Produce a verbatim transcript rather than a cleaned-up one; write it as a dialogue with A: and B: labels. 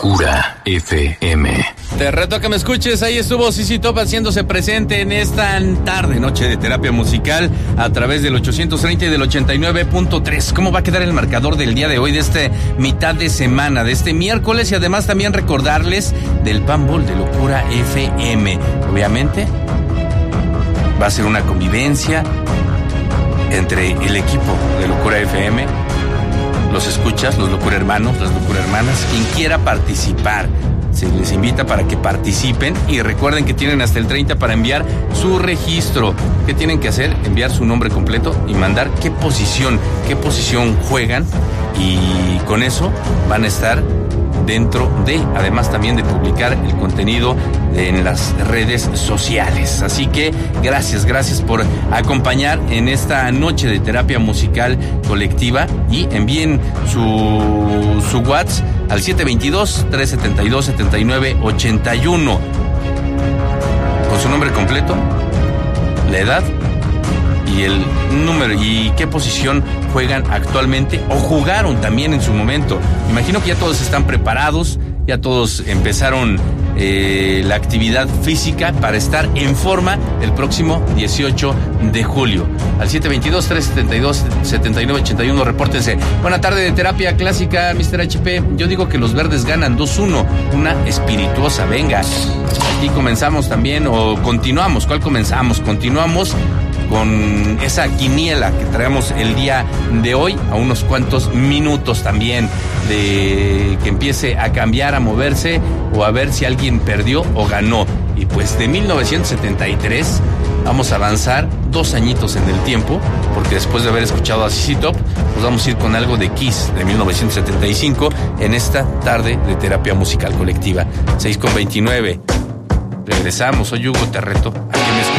A: Locura F M.
B: Te reto a que me escuches. Ahí estuvo Sisi Top haciéndose presente en esta tarde, noche de terapia musical a través del ochocientos treinta y del ochenta y nueve punto tres. ¿Cómo va a quedar el marcador del día de hoy, de este mitad de semana, de este miércoles? Y además también recordarles del Panball de Locura F M. Obviamente va a ser una convivencia entre el equipo de Locura F M, los escuchas, los Locura Hermanos, las Locura Hermanas, quien quiera participar. Se les invita para que participen y recuerden que tienen hasta el treinta para enviar su registro. ¿Qué tienen que hacer? Enviar su nombre completo y mandar qué posición, qué posición juegan, y con eso van a estar dentro de, además también de publicar el contenido en las redes sociales. Así que gracias, gracias por acompañar en esta noche de terapia musical colectiva, y envíen su, su WhatsApp al siete veintidós, trescientos setenta y dos, setenta y nueve ochenta y uno con su nombre completo, la edad y el número y qué posición juegan actualmente o jugaron también en su momento. Me imagino que ya todos están preparados, ya todos empezaron eh, la actividad física para estar en forma el próximo dieciocho de julio. Al siete veintidós, trescientos setenta y dos, setenta y nueve ochenta y uno, repórtense. Buena tarde de terapia clásica, mister H P. Yo digo que los verdes ganan dos uno, una espirituosa. Venga, aquí comenzamos también, o continuamos. ¿Cuál comenzamos? Continuamos con esa quiniela que traemos el día de hoy, a unos cuantos minutos también de que empiece a cambiar, a moverse, o a ver si alguien perdió o ganó. Y pues de mil novecientos setenta y tres vamos a avanzar dos añitos en el tiempo, porque después de haber escuchado a Sisi Top, pues vamos a ir con algo de Kiss de mil novecientos setenta y cinco en esta tarde de terapia musical colectiva. seis con veintinueve. Regresamos. Soy Hugo, te reto a que me escuches.